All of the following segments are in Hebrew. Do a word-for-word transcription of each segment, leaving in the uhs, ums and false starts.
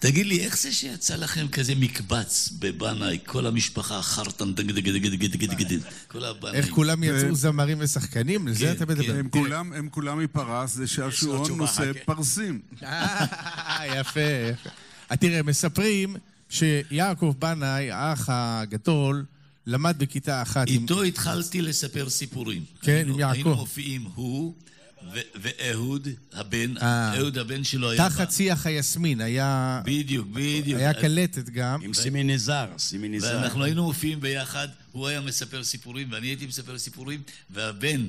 תגיד לי, איך זה שיצא לכם כזה מקבץ בבנאי, כל המשפחה, חרטן, דג דג דג דג דג דג דג, כל הבנאי. איך כולם יצאו זמרים ושחקנים? לזה אתה מדבר. הם כולם מפרס, זה שעשועון נושא פרסים. יפה, יפה. תראה, מספרים שיעקב בנאי, האח הגדול, למד בכיתה אחת. איתו התחלתי לספר סיפורים. כן, עם יעקב. היינו מופיעים הוא ואהוד הבן, אהוד הבן שלו היה... תחת שיח היסמין, היה... בדיוק, בדיוק. היה קלטת גם. עם סימי נזר, סימי נזר. ואנחנו היינו מופיעים ביחד, הוא היה מספר סיפורים ואני הייתי מספר סיפורים, והבן,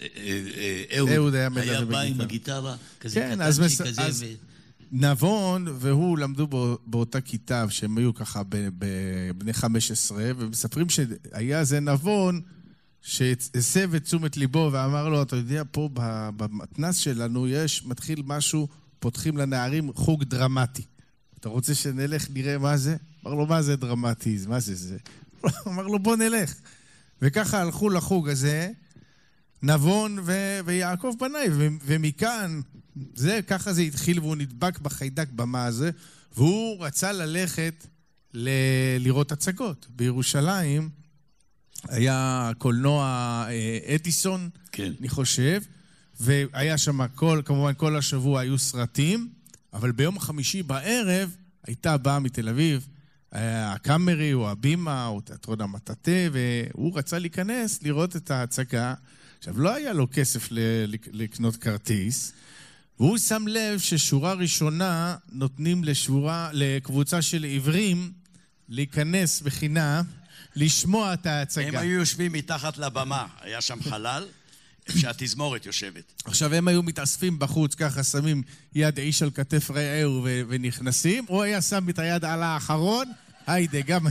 אהוד, היה בא עם הגיטרה, כזה קטנצ'י כזה. נבון והוא למדו באותה כיתה, שהם היו ככה בבני חמש עשרה, ומספרים שהיה זה נבון, שהסב את תשומת ליבו ואמר לו, אתה יודע, פה במתנ"ס שלנו יש, מתחיל משהו, פותחים לנערים חוג דרמטי. אתה רוצה שנלך, נראה מה זה? אמר לו, מה זה דרמטי? מה זה זה? אמר לו, בוא נלך. וככה הלכו לחוג הזה, נבון ו- ויעקב בנאי, ו- ומכאן, זה, ככה זה התחיל, והוא נדבק בחיידק במה הזה, והוא רצה ללכת ל- לראות הצגות. בירושלים, היה קולנוע אדיסון, כן. אני חושב, והיה שם כל, כמובן כל השבוע היו סרטים, אבל ביום חמישי בערב הייתה באה מתל אביב, הקאמרי או הבימה או תיאטרון המטאטה, והוא רצה להיכנס לראות את ההצגה. עכשיו, לא היה לו כסף לקנות כרטיס, והוא שם לב ששורה ראשונה נותנים לשורה, לקבוצה של עיוורים להיכנס בחינם, לשמוע את ההצגה. הם היו יושבים מתחת לבמה, היה שם חלל, שהתזמורת יושבת. עכשיו הם היו מתאספים בחוץ, ככה שמים יד איש על כתף רעהו ו- ונכנסים, הוא היה שם את היד על האחרון, היידה, גם...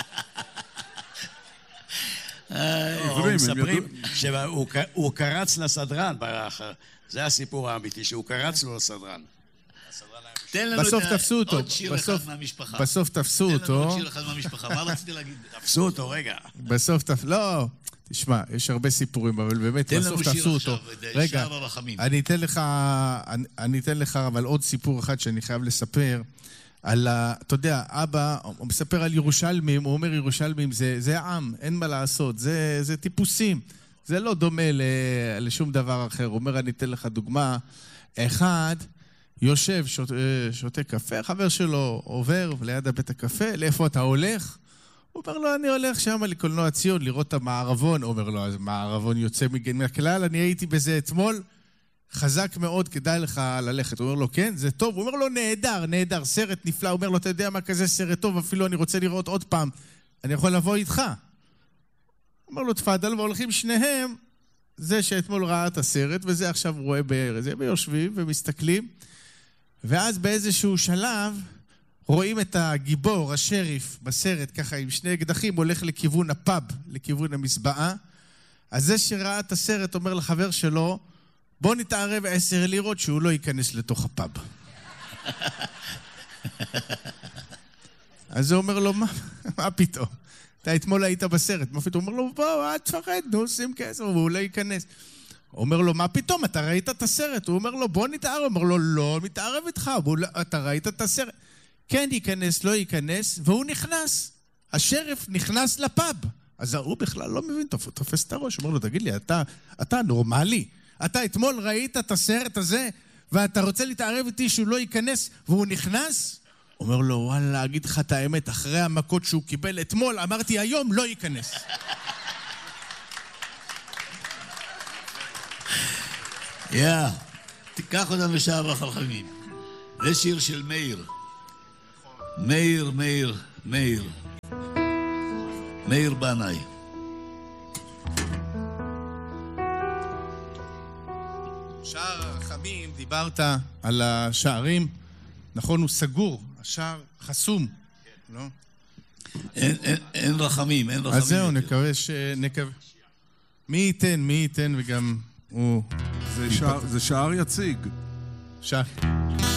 הם מספרים שהוא קרץ לסדרן, זה הסיפור האמיתי, שהוא קרץ לו לסדרן. בסוף תפסו אותו. עוד שיר אחד מהמשפחה. בסוף תפסו אותו. תן לנו עוד שיר אחד מהמשפחה. מה רציתי להגיד? תפסו אותו, רגע. בסוף תפסו... לא, תשמע, יש הרבה סיפורים, אבל באמת בסוף תפסו אותו. רגע, אני אתן לך, אני אתן לך, אבל עוד סיפור אחד שאני חייב לספר, על ה... אתה יודע, אבא, הוא מספר על ירושלמים, הוא אומר ירושלמים, זה, זה עם, אין מה לעשות, זה, זה טיפוסים. זה לא דומה לשום דבר אחר. הוא אומר, אני אתן לך דוגמה. אחד... יושב, שותה, שותה קפה, חבר שלו עובר ליד בית הקפה, לאיפה אתה הולך? הוא אומר לו, אני הולך שם לקולנוע ציון, לראות את המערבון. הוא אומר לו, אז מערבון יוצא מהכלל, אני הייתי בזה אתמול, חזק מאוד, כדאי לך ללכת. הוא אומר לו, כן, זה טוב. הוא אומר לו, נהדר, נהדר, סרט נפלא. הוא אומר לו, אתה יודע מה כזה סרט טוב, אפילו אני רוצה לראות עוד פעם, אני יכול לבוא איתך. הוא אומר לו, תפדל, והולכים שניהם, זה שאתמול ראה את הסרט, וזה עכשיו רואה בערב, זה ויושבים ומסתכלים, ואז באיזשהו שלב רואים את הגיבור, השריף, בסרט, ככה עם שני אקדחים, הולך לכיוון הפאב, לכיוון המסבעה. אז זה שראה את הסרט אומר לחבר שלו, בוא נתערב עשר לירות שהוא לא ייכנס לתוך הפאב. אז הוא אומר לו, מה, מה פתאום? אתה אתמול היית בסרט, מה פתאום? הוא אומר לו, בוא, אל תפחד, נו, שים כסף, והוא לא ייכנס. הוא אומר לו, מה פתאום? אתה ראית את הסרט? הוא אומר לו, בוא נתערב. הוא אומר לו, לא, מתערב איתך. אתה ראית את הסרט? כן, ייכנס, לא ייכנס, והוא נכנס. השריף נכנס לפאב. אז הוא בכלל לא מבין, תופס את הראש. הוא אומר לו, תגיד לי, אתה, אתה נורמלי. אתה אתמול ראית את הסרט הזה, ואתה רוצה להתערב איתי שהוא לא ייכנס, והוא נכנס? הוא אומר לו, וואלה, אגיד לך את האמת, אחרי המכות שהוא קיבל אתמול, אמרתי, היום לא ייכנס. יא, תיקח אותם בשער החכמים. זה שיר של מאיר. מאיר, מאיר, מאיר. מאיר בנאי. שער הרחמים, דיברת על השערים. נכון, הוא סגור. השער חסום. לא? אין, אין, אין רחמים, אין רחמים. אז זהו, נקווה ש... נקווה... מי ייתן, מי ייתן וגם... הוא... זה שער יציג. שער.